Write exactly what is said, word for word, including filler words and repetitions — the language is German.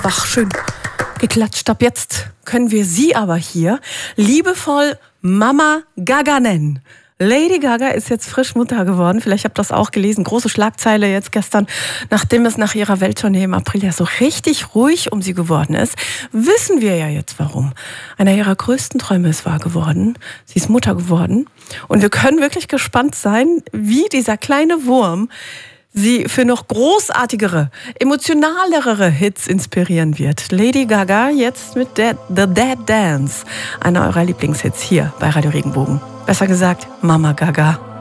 ist doch schön geklatscht. Ab jetzt können wir sie aber hier liebevoll Mama Gaga nennen. Lady Gaga ist jetzt frisch Mutter geworden. Vielleicht habt ihr das auch gelesen. Große Schlagzeile jetzt gestern, nachdem es nach ihrer Welttournee im April ja so richtig ruhig um sie geworden ist. Wissen wir ja jetzt warum. Einer ihrer größten Träume ist wahr geworden. Sie ist Mutter geworden. Und wir können wirklich gespannt sein, wie dieser kleine Wurm sie für noch großartigere, emotionalere Hits inspirieren wird. Lady Gaga jetzt mit der The Dead Dance, einer eurer Lieblingshits hier bei Radio Regenbogen. Besser gesagt, Mama Gaga.